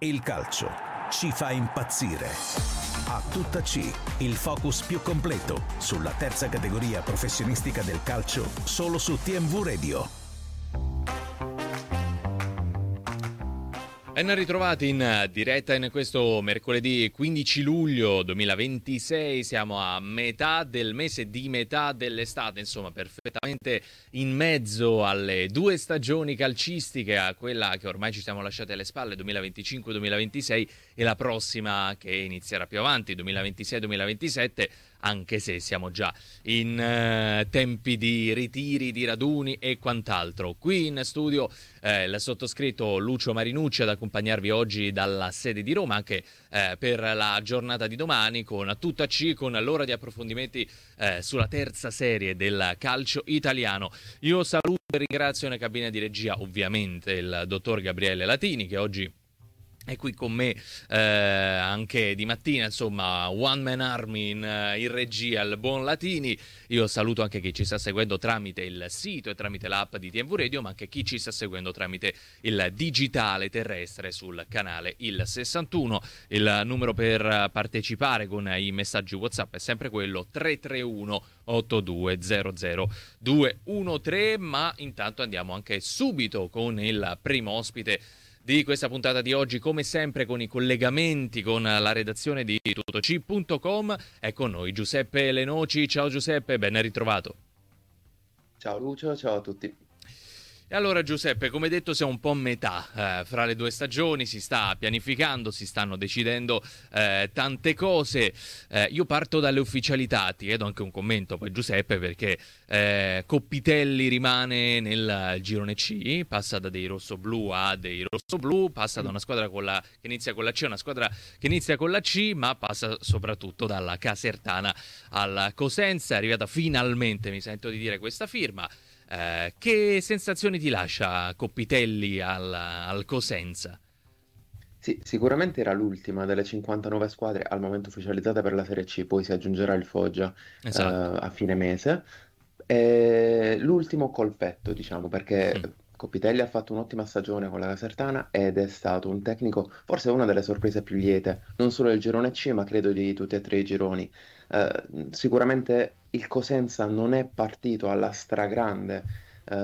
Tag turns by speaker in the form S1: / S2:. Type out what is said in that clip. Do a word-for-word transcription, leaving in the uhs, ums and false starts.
S1: Il calcio ci fa impazzire. A tutta C, il focus più completo sulla terza categoria professionistica del calcio, solo su T M V Radio.
S2: Ben ritrovati in diretta in questo mercoledì quindici luglio duemilaventisei, siamo a metà del mese di metà dell'estate, insomma perfettamente in mezzo alle due stagioni calcistiche, a quella che ormai ci siamo lasciati alle spalle, duemilaventicinque duemilaventisei, e la prossima che inizierà più avanti, duemilaventisei duemilaventisette, anche se siamo già in uh, tempi di ritiri, di raduni e quant'altro. Qui in studio eh, il sottoscritto Lucio Marinucci ad accompagnarvi oggi dalla sede di Roma, anche eh, per la giornata di domani, con tutta C, con l'ora di approfondimenti eh, sulla terza serie del calcio italiano. Io saluto e ringrazio nella cabina di regia ovviamente il dottor Gabriele Latini, che oggi è qui con me eh, anche di mattina, insomma, one man army in, in regia, il buon Latini. Io saluto anche chi ci sta seguendo tramite il sito e tramite l'app di T M V Radio, ma anche chi ci sta seguendo tramite il digitale terrestre sul canale il sessantuno. Il numero per partecipare con i messaggi WhatsApp è sempre quello tre tre uno otto due zero zero due uno tre, ma intanto andiamo anche subito con il primo ospite di questa puntata di oggi, come sempre con i collegamenti con la redazione di tuttoc punto com. È con noi Giuseppe Lenoci. Ciao Giuseppe, ben ritrovato.
S3: Ciao Lucio, ciao a tutti.
S2: E allora Giuseppe, come detto siamo un po' a metà eh, fra le due stagioni, si sta pianificando, si stanno decidendo eh, tante cose. Eh, io parto dalle ufficialità, ti chiedo anche un commento poi Giuseppe, perché eh, Coppitelli rimane nel girone C, passa da dei rossoblù a dei rossoblù, passa da una squadra con la, che inizia con la C a una squadra che inizia con la C, ma passa soprattutto dalla Casertana al Cosenza. È arrivata finalmente, mi sento di dire, questa firma. Eh, che sensazioni ti lascia Coppitelli al, al Cosenza?
S3: Sì, sicuramente era l'ultima delle cinquantanove squadre al momento ufficializzate per la Serie C, poi si aggiungerà il Foggia
S2: Esatto.
S3: eh, a fine mese. E l'ultimo colpetto, diciamo, perché
S2: Mm.
S3: Coppitelli ha fatto un'ottima stagione con la Casertana ed è stato un tecnico, forse una delle sorprese più liete, non solo del girone C, ma credo di tutti e tre i gironi. Eh, sicuramente il Cosenza non è partito alla stragrande